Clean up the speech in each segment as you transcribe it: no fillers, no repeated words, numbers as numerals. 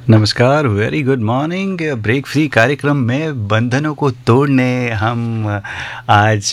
नमस्कार, very good morning. Break free कार्यक्रम में बंधनों को तोड़ने हम आज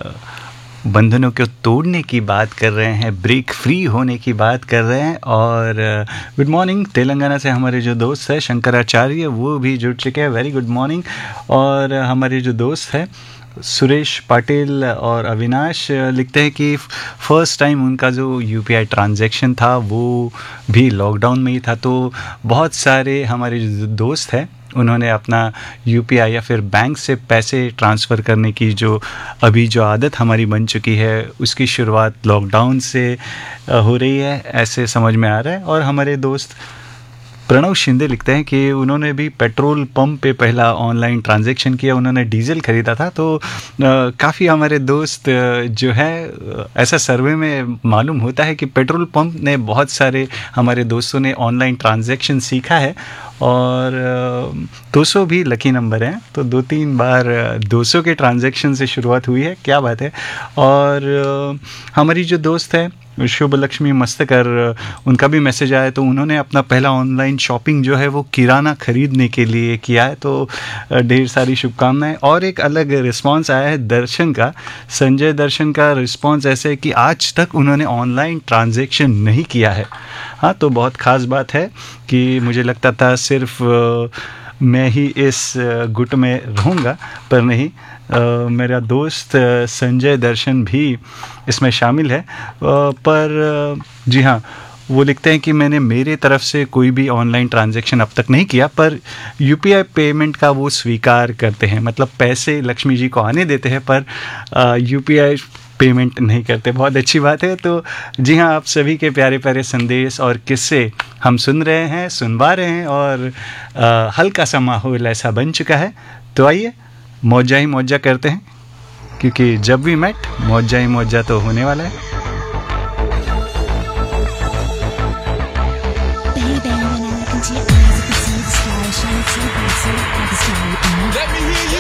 बंधनों को तोड़ने की बात कर रहे हैं, ब्रेक फ्री होने की बात कर रहे हैं। और गुड मॉर्निंग, तेलंगाना से हमारे जो दोस्त है शंकराचार्य वो भी जुड़ चुके हैं। Very good morning. और हमारे जो दोस्त हैं सुरेश पाटिल और अविनाश लिखते हैं कि फ़र्स्ट टाइम उनका जो यूपीआई ट्रांजैक्शन था वो भी लॉकडाउन में ही था। तो बहुत सारे हमारे जो दोस्त हैं उन्होंने अपना यूपीआई या फिर बैंक से पैसे ट्रांसफ़र करने की जो अभी जो आदत हमारी बन चुकी है उसकी शुरुआत लॉकडाउन से हो रही है, ऐसे समझ में आ रहा है। और हमारे दोस्त प्रणव शिंदे लिखते हैं कि उन्होंने भी पेट्रोल पंप पे पहला ऑनलाइन ट्रांजैक्शन किया, उन्होंने डीजल ख़रीदा था। तो काफ़ी हमारे दोस्त जो है ऐसा सर्वे में मालूम होता है कि पेट्रोल पंप ने बहुत सारे हमारे दोस्तों ने ऑनलाइन ट्रांजैक्शन सीखा है। और 200 भी लकी नंबर हैं, तो 2-3 बार 200 के ट्रांजैक्शन से शुरुआत हुई है, क्या बात है। और हमारी जो दोस्त है शुभ लक्ष्मी मस्तकर, उनका भी मैसेज आया, तो उन्होंने अपना पहला ऑनलाइन शॉपिंग जो है वो किराना ख़रीदने के लिए किया है। तो ढेर सारी शुभकामनाएं। और एक अलग रिस्पांस आया है दर्शन का, संजय दर्शन का रिस्पांस ऐसे है कि आज तक उन्होंने ऑनलाइन ट्रांजैक्शन नहीं किया है। हाँ, तो बहुत ख़ास बात है कि मुझे लगता था सिर्फ मैं ही इस गुट में रहूँगा, पर नहीं, मेरा दोस्त संजय दर्शन भी इसमें शामिल है। पर जी हाँ, वो लिखते हैं कि मैंने मेरे तरफ से कोई भी ऑनलाइन ट्रांजैक्शन अब तक नहीं किया, पर यूपीआई पेमेंट का वो स्वीकार करते हैं, मतलब पैसे लक्ष्मी जी को आने देते हैं पर यूपीआई पेमेंट नहीं करते। बहुत अच्छी बात है। तो जी हाँ, आप सभी के प्यारे प्यारे संदेश और किस्से हम सुन रहे हैं, सुनवा रहे हैं, और हल्का सा माहौल ऐसा बन चुका है। तो आइए मौजा ही मौजा करते हैं, क्योंकि जब भी मेट मौजा ही मौजा तो होने वाला है। Baby, when I look into your eyes, I can see the stars shining so bright, so like a starry eye.